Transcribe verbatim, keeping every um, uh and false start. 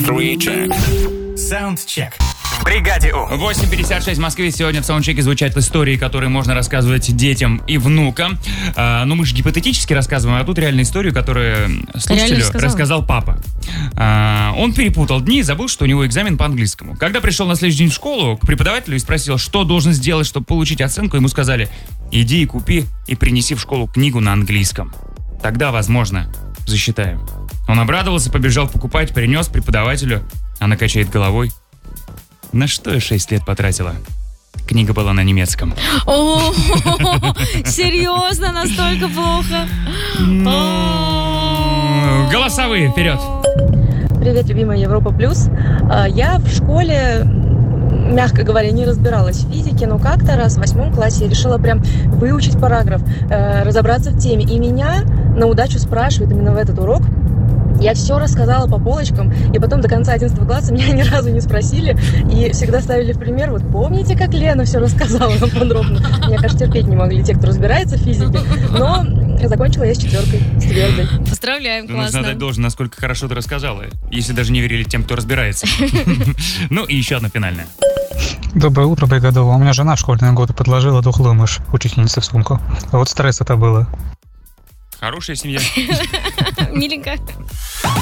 Three-check. Саундчек. В бригаде У. восемь пятьдесят шесть в Москве. Сегодня в саундчеке звучат истории, которые можно рассказывать детям и внукам. А, ну, мы же гипотетически рассказываем, а тут реальная история, которую слушателю рассказал папа. А, он перепутал дни и забыл, что у него экзамен по английскому. Когда пришел на следующий день в школу к преподавателю и спросил, что должен сделать, чтобы получить оценку, ему сказали: иди и купи и принеси в школу книгу на английском. Тогда, возможно, засчитаем. Он обрадовался, побежал покупать, принес преподавателю. Она качает головой. На что я шесть лет потратила? Книга была на немецком. О, серьезно, настолько плохо? Голосовые, вперед! Привет, любимая Европа Плюс. Я в школе, мягко говоря, не разбиралась в физике, но как-то раз в восьмом классе я решила прям выучить параграф, разобраться в теме. И меня на удачу спрашивают именно в этот урок. Я все рассказала по полочкам, и потом до конца одиннадцатого класса меня ни разу не спросили, и всегда ставили в пример: вот помните, как Лена все рассказала нам подробно? Меня, кажется, терпеть не могли те, кто разбирается в физике, но закончила я с четверкой, с твердой. Поздравляем, классно. Нужно дать должное, насколько хорошо ты рассказала, если даже не верили тем, кто разбирается. Ну и еще одна финальная. Доброе утро, бригада. У меня жена в школьные годы подложила дохлую мышь учительнице в сумку. А вот стресс это было. Хорошая семья. Миленько.